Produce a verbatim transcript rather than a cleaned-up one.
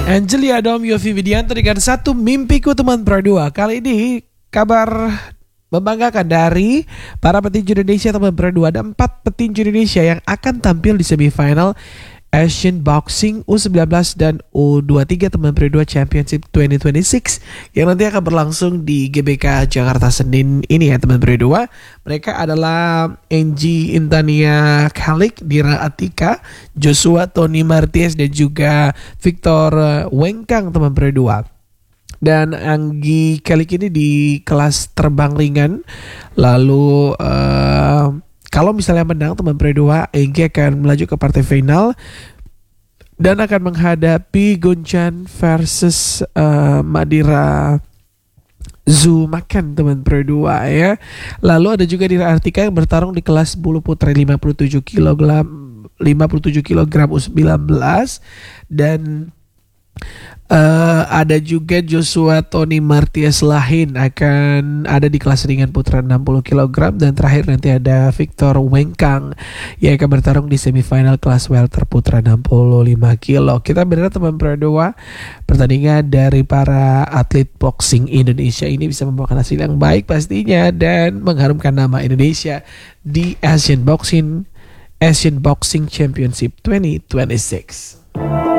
Angelia Dom Yofi Widianto dengan satu mimpiku teman Pro dua. Kali ini kabar membanggakan dari para petinju Indonesia teman Pro dua. Ada empat petinju Indonesia yang akan tampil di semifinal Asian Boxing U sembilan belas dan U dua puluh tiga teman Pro dua Championship dua ribu dua puluh enam yang nanti akan berlangsung di G B K Jakarta Senin ini ya teman Pro dua. Mereka adalah Angie Intania Khalik, Dira Atika, Joshua Tony Marties dan juga Victor Wengkang teman Pro dua. Dan Anggi Khalik ini di kelas terbang ringan. Lalu uh, kalau misalnya menang teman Pro dua, Anggi akan melaju ke partai final dan akan menghadapi Guncan versus uh, Madira Zumakan teman Pro dua ya. Lalu ada juga Dira Artika yang bertarung di kelas bulu putra lima puluh tujuh kilogram lima puluh tujuh kilogram U sembilan belas dan Uh, ada juga Joshua Tony Marties Lahin akan ada di kelas ringan putra enam puluh kilogram dan terakhir nanti ada Victor Wengkang yang akan bertarung di semifinal kelas welter putra enam puluh lima kilo. Kita berharap teman Pro dua pertandingan dari para atlet boxing Indonesia ini bisa membawakan hasil yang baik pastinya dan mengharumkan nama Indonesia di Asian Boxing Asian Boxing Championship dua ribu dua puluh enam.